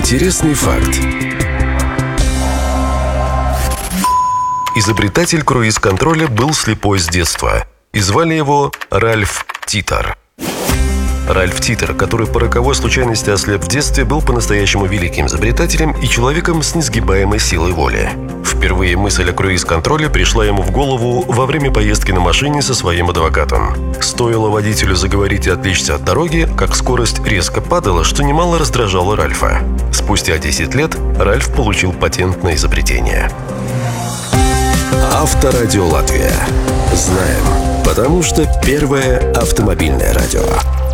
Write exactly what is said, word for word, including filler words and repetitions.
Интересный факт. Изобретатель круиз-контроля был слепой с детства, и звали его Ральф Титер. Ральф Титер, который по роковой случайности ослеп в детстве, был по-настоящему великим изобретателем и человеком с несгибаемой силой воли. Впервые мысль о круиз-контроле пришла ему в голову во время поездки на машине со своим адвокатом. Стоило водителю заговорить и отвлечься от дороги, как скорость резко падала, что немало раздражало Ральфа. Спустя десять лет Ральф получил патент на изобретение. Авторадио Латвия. Знаем, потому что первое автомобильное радио.